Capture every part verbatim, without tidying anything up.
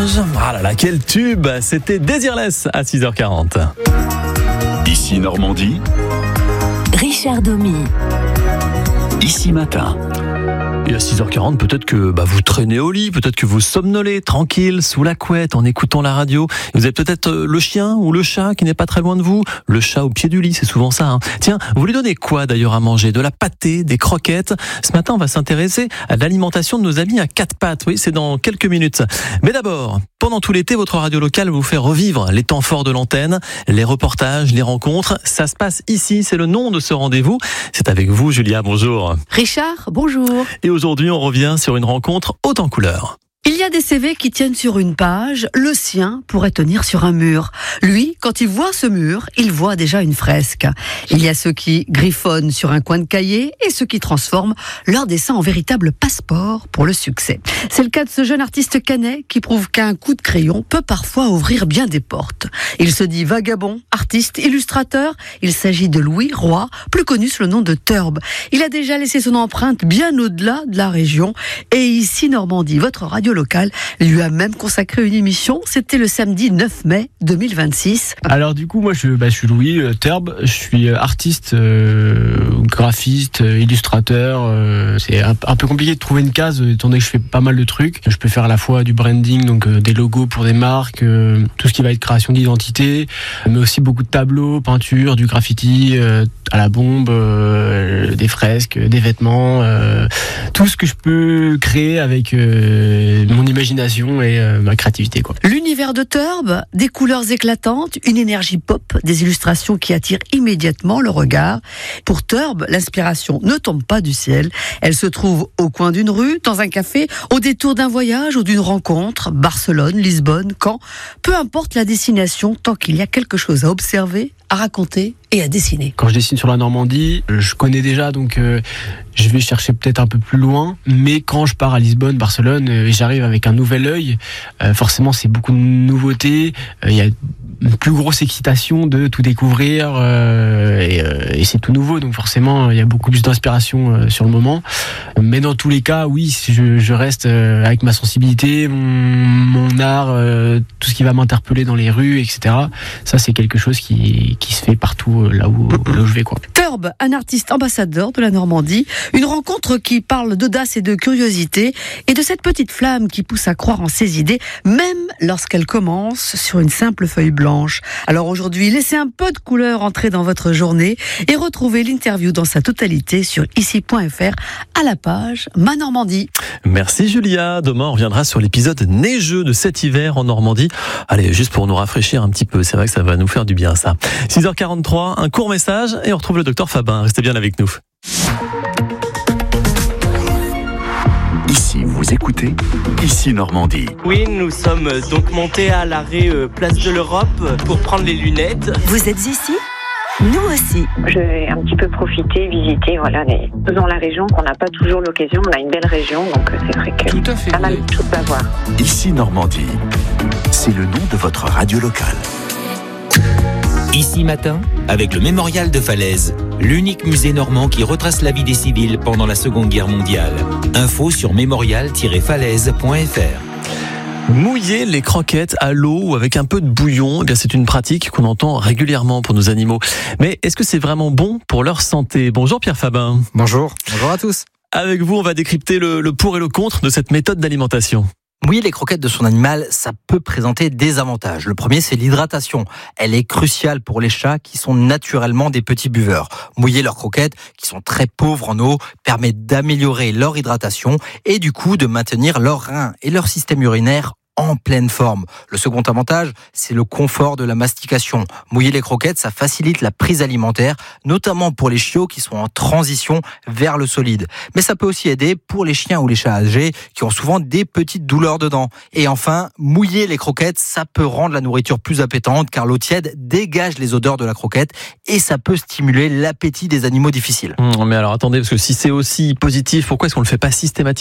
plage. Ah là là, quel tube! C'était Désirless à six heures quarante. Ici Normandie. Richard Domy. Ici Matin. Et à six heures quarante, peut-être que bah, vous traînez au lit, peut-être que vous somnolez tranquille sous la couette en écoutant la radio. Vous avez peut-être le chien ou le chat qui n'est pas très loin de vous. Le chat au pied du lit, c'est souvent ça. Hein. Tiens, vous lui donnez quoi d'ailleurs à manger? De la pâtée, des croquettes? Ce matin, on va s'intéresser à l'alimentation de nos amis à quatre pattes. Oui, c'est dans quelques minutes. Mais d'abord, pendant tout l'été, votre radio locale vous fait revivre les temps forts de l'antenne, les reportages, les rencontres. Ça se passe ici, c'est le nom de ce rendez-vous. C'est avec vous, Julia, bonjour. Richard, bonjour. Et aujourd'hui, on revient sur une rencontre haute en couleurs. Il y a des C V qui tiennent sur une page, le sien pourrait tenir sur un mur. Lui, quand il voit ce mur, il voit déjà une fresque. Il y a ceux qui griffonnent sur un coin de cahier et ceux qui transforment leur dessin en véritable passeport pour le succès. C'est le cas de ce jeune artiste canet qui prouve qu'un coup de crayon peut parfois ouvrir bien des portes. Il se dit vagabond, artiste, illustrateur. Il s'agit de Louis Roy, plus connu sous le nom de Turb. Il a déjà laissé son empreinte bien au-delà de la région. Et ici Normandie, votre radio local lui a même consacré une émission. C'était le samedi neuf mai deux mille vingt-six. Alors du coup, moi je, bah, je suis Louis euh, Turb, je suis artiste, euh, graphiste, euh, illustrateur. Euh, c'est un, un peu compliqué de trouver une case, euh, étant donné que je fais pas mal de trucs. Je peux faire à la fois du branding, donc euh, des logos pour des marques, euh, tout ce qui va être création d'identité, mais aussi beaucoup de tableaux, peinture, du graffiti euh, à la bombe, euh, des fresques, des vêtements, euh, tout ce que je peux créer avec euh, mon imagination et euh, ma créativité, quoi. L'univers de Turb, des couleurs éclatantes, une énergie pop, des illustrations qui attirent immédiatement le regard. Pour Turb, l'inspiration ne tombe pas du ciel. Elle se trouve au coin d'une rue, dans un café, au détour d'un voyage ou d'une rencontre. Barcelone, Lisbonne, Caen, peu importe la destination, tant qu'il y a quelque chose à observer, à raconter et à dessiner. Quand je dessine sur la Normandie, je connais déjà, donc euh, je vais chercher peut-être un peu plus loin. Mais quand je pars à Lisbonne, Barcelone, euh, j'arrive avec un nouvel œil. Euh, forcément, c'est beaucoup de nouveautés. Il euh, y a une plus grosse excitation de tout découvrir euh, et, euh, et c'est tout nouveau. Donc forcément, il y a beaucoup plus d'inspiration euh, sur le moment. Mais dans tous les cas, oui, je, je reste euh, avec ma sensibilité, mon, mon art, euh, tout ce qui va m'interpeller dans les rues, et cetera. Ça, c'est quelque chose qui, qui se fait partout là où, là où je vais, quoi. Turb, un artiste ambassadeur de la Normandie, une rencontre qui parle d'audace et de curiosité et de cette petite flamme qui pousse à croire en ses idées, même lorsqu'elle commence sur une simple feuille blanche. Alors aujourd'hui, laissez un peu de couleur entrer dans votre journée et retrouvez l'interview dans sa totalité sur ici point f r à la page Ma Normandie. Merci Julia. Demain, on reviendra sur l'épisode neigeux de cet hiver en Normandie. Allez, juste pour nous rafraîchir un petit peu. C'est vrai que ça va nous faire du bien, ça. six heures quarante-trois, un court message et on retrouve le docteur Fabin. Restez bien avec nous. Ici, vous écoutez Ici Normandie. Oui, nous sommes donc montés à l'arrêt euh, Place de l'Europe pour prendre les lunettes. Vous êtes ici ? Nous aussi. Je vais un petit peu profiter, visiter, voilà, les... dans la région qu'on n'a pas toujours l'occasion. On a une belle région, donc c'est vrai que Tout à fait, pas mal oui. de choses à voir. Ici Normandie, c'est le nom de votre radio locale. Ici Matin, avec le Mémorial de Falaise, l'unique musée normand qui retrace la vie des civils pendant la Seconde Guerre mondiale. Info sur mémorial tiret falaise point f r. Mouiller les croquettes à l'eau ou avec un peu de bouillon, eh bien c'est une pratique qu'on entend régulièrement pour nos animaux. Mais est-ce que c'est vraiment bon pour leur santé? Bonjour Pierre Fabin. Bonjour, bonjour à tous. Avec vous, on va décrypter le, le pour et le contre de cette méthode d'alimentation. Mouiller les croquettes de son animal, ça peut présenter des avantages. Le premier, c'est l'hydratation. Elle est cruciale pour les chats qui sont naturellement des petits buveurs. Mouiller leurs croquettes, qui sont très pauvres en eau, permet d'améliorer leur hydratation et du coup de maintenir leurs reins et leur système urinaire en pleine forme. Le second avantage, c'est le confort de la mastication. Mouiller les croquettes, ça facilite la prise alimentaire, notamment pour les chiots qui sont en transition vers le solide. Mais ça peut aussi aider pour les chiens ou les chats âgés qui ont souvent des petites douleurs dedans. Et enfin, mouiller les croquettes, ça peut rendre la nourriture plus appétante car l'eau tiède dégage les odeurs de la croquette et ça peut stimuler l'appétit des animaux difficiles. Mmh, mais alors attendez, parce que si c'est aussi positif, pourquoi est-ce qu'on le fait pas systématiquement ?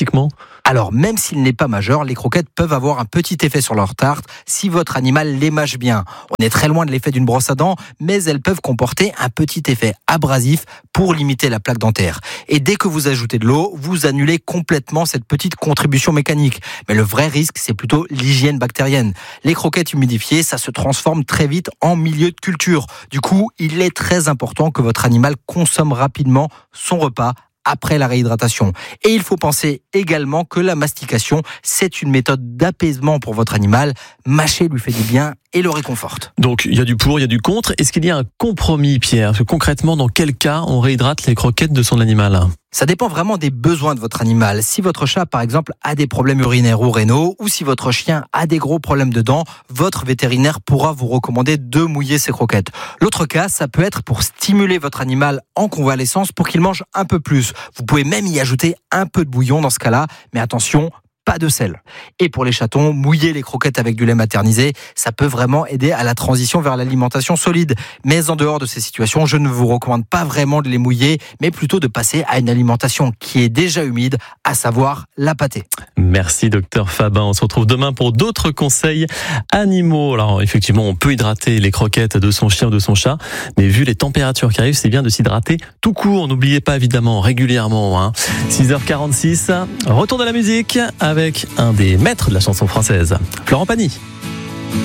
Alors, même s'il n'est pas majeur, les croquettes peuvent avoir un petit effet sur leur tarte si votre animal les mâche bien. On est très loin de l'effet d'une brosse à dents, mais elles peuvent comporter un petit effet abrasif pour limiter la plaque dentaire. Et dès que vous ajoutez de l'eau, vous annulez complètement cette petite contribution mécanique. Mais le vrai risque, c'est plutôt l'hygiène bactérienne. Les croquettes humidifiées, ça se transforme très vite en milieu de culture. Du coup, il est très important que votre animal consomme rapidement son repas après la réhydratation. Et il faut penser également que la mastication, c'est une méthode d'apaisement pour votre animal. Mâcher lui fait du bien et le réconforte. Donc il y a du pour, il y a du contre. Est-ce qu'il y a un compromis, Pierre? Parce que concrètement, dans quel cas on réhydrate les croquettes de son animal? Ça dépend vraiment des besoins de votre animal. Si votre chat, par exemple, a des problèmes urinaires ou rénaux, ou si votre chien a des gros problèmes de dents, votre vétérinaire pourra vous recommander de mouiller ses croquettes. L'autre cas, ça peut être pour stimuler votre animal en convalescence pour qu'il mange un peu plus. Vous pouvez même y ajouter un peu de bouillon dans ce cas-là, mais attention, pas de sel. Et pour les chatons, mouiller les croquettes avec du lait maternisé, ça peut vraiment aider à la transition vers l'alimentation solide. Mais en dehors de ces situations, je ne vous recommande pas vraiment de les mouiller, mais plutôt de passer à une alimentation qui est déjà humide, à savoir la pâtée. Merci docteur Fabin. On se retrouve demain pour d'autres conseils animaux. Alors effectivement, on peut hydrater les croquettes de son chien ou de son chat, mais vu les températures qui arrivent, c'est bien de s'hydrater tout court. N'oubliez pas évidemment régulièrement. Hein. six heures quarante-six, retour de la musique avec un des maîtres de la chanson française, Florent Pagny.